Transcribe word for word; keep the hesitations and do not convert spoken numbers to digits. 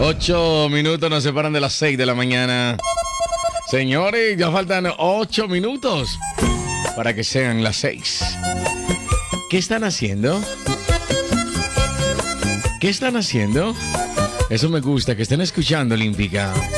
Ocho minutos nos separan de las seis de la mañana. Señores, ya faltan ocho minutos para que sean las seis. ¿Qué están haciendo? ¿Qué están haciendo? Eso me gusta, que estén escuchando Olímpica.